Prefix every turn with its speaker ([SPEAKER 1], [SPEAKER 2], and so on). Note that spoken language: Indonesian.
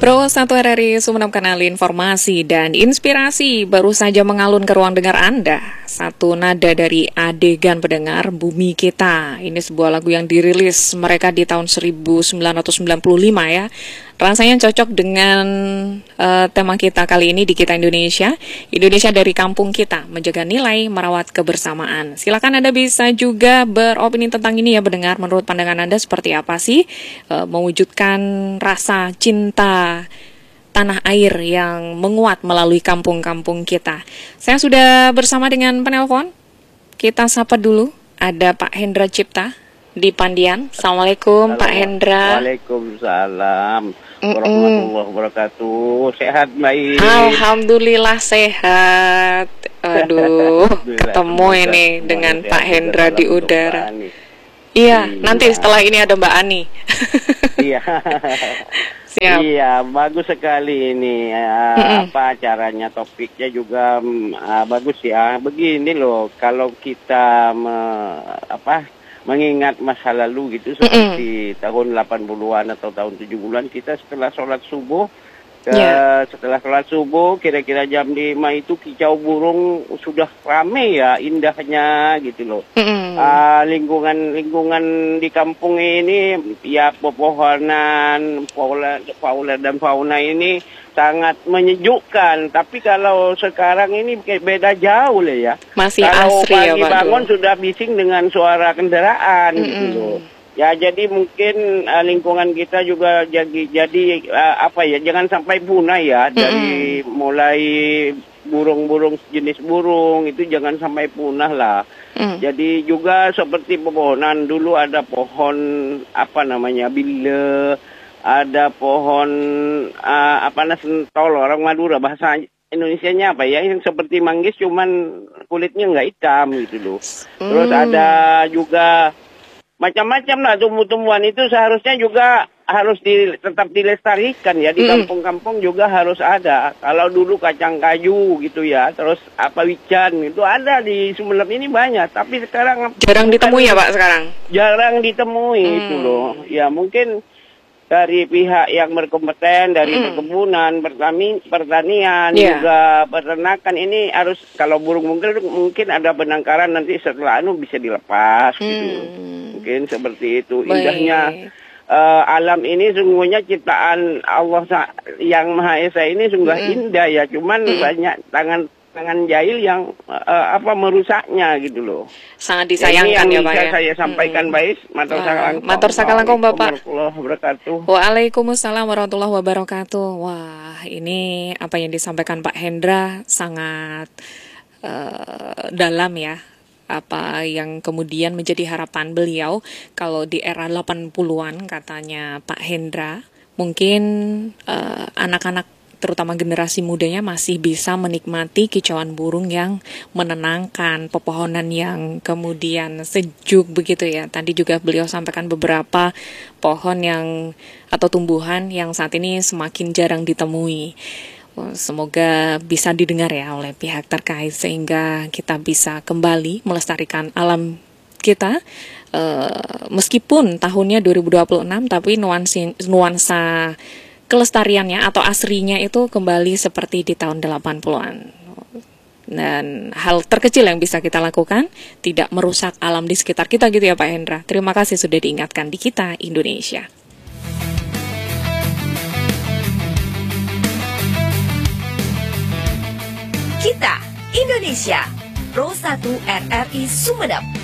[SPEAKER 1] Pro 1 RRI Sumeneb, kanal informasi dan inspirasi baru saja mengalun ke ruang dengar Anda. Satu nada dari adegan pendengar Bumi Kita. Ini sebuah lagu yang dirilis mereka di tahun 1995 ya. Rasanya cocok dengan tema kita kali ini di Kita Indonesia. Indonesia dari kampung kita, menjaga nilai, merawat kebersamaan. Silakan Anda bisa juga beropini tentang ini ya, pendengar. Menurut pandangan Anda seperti apa sih mewujudkan rasa cinta tanah air yang menguat melalui kampung-kampung kita. Saya sudah bersama dengan penelpon. Kita sapa dulu. Ada Pak Hendra Cipta di Pandian. Assalamualaikum Pak Hendra.
[SPEAKER 2] Waalaikumsalam warahmatullahi wabarakatuh. Sehat baik?
[SPEAKER 1] Alhamdulillah sehat. Aduh, ketemu ini dengan Pak Hendra di udara. Iya, nanti setelah ini ada Mbak Ani.
[SPEAKER 2] Iya. Siap. Iya, bagus sekali ini apa acaranya, topiknya juga bagus ya. Begini loh, kalau kita mengingat masa lalu gitu seperti tahun 80-an atau tahun 70-an, kita setelah sholat subuh setelah sholat subuh kira-kira jam 5 itu kicau burung sudah rame ya, indahnya gitu loh. Lingkungan di kampung ini ya, pepohonan, fauna dan fauna ini sangat menyejukkan. Tapi kalau sekarang ini beda jauh lah ya.
[SPEAKER 1] Masih
[SPEAKER 2] kalau
[SPEAKER 1] asri ya Pak.
[SPEAKER 2] Kalau pagi bangun sudah bising dengan suara kendaraan gitu loh. Ya, jadi mungkin lingkungan kita juga jadi jangan sampai punah ya. Dari mulai burung-burung, jenis burung itu jangan sampai punah lah. Jadi juga seperti pepohonan, dulu ada pohon bile, ada pohon sentol, orang Madura bahasa Indonesianya apa ya, yang seperti manggis cuman kulitnya nggak hitam gitu loh. Terus ada juga macam-macam lah tumbuh-tumbuhan, itu seharusnya juga harus tetap dilestarikan ya. Di kampung-kampung juga harus ada. Kalau dulu kacang kayu gitu ya, terus wican itu ada di Sumeneb ini banyak. Tapi sekarang
[SPEAKER 1] jarang ditemui ya Pak sekarang?
[SPEAKER 2] Jarang ditemui itu loh. Ya mungkin dari pihak yang berkompeten, dari perkebunan, pertanian, juga peternakan ini harus, kalau burung mungkin ada penangkaran nanti setelah bisa dilepas gitu. Mungkin seperti itu. Indahnya alam ini sungguhnya ciptaan Allah yang Maha Esa ini sungguh indah ya. Cuman banyak tangan jahil yang merusaknya gitu loh.
[SPEAKER 1] Sangat disayangkan ya Pak ya.
[SPEAKER 2] Saya sampaikan baik.
[SPEAKER 1] Matur sakalangkong Bapak.
[SPEAKER 2] Warahmatullahi wabarakatuh.
[SPEAKER 1] Waalaikumsalam warahmatullahi wabarakatuh. Wah, ini apa yang disampaikan Pak Hendra sangat dalam ya. Apa yang kemudian menjadi harapan beliau kalau di era 80-an katanya Pak Hendra, mungkin anak-anak terutama generasi mudanya masih bisa menikmati kicauan burung yang menenangkan, pepohonan yang kemudian sejuk begitu ya. Tadi juga beliau sampaikan beberapa pohon atau tumbuhan yang saat ini semakin jarang ditemui. Semoga bisa didengar ya oleh pihak terkait sehingga kita bisa kembali melestarikan alam kita. Meskipun tahunnya 2026 tapi nuansa kelestariannya atau asrinya itu kembali seperti di tahun 80-an. Dan hal terkecil yang bisa kita lakukan tidak merusak alam di sekitar kita gitu ya Pak Hendra. Terima kasih sudah diingatkan di Kita Indonesia.
[SPEAKER 3] Kita Indonesia, Pro 1 RRI Sumeneb.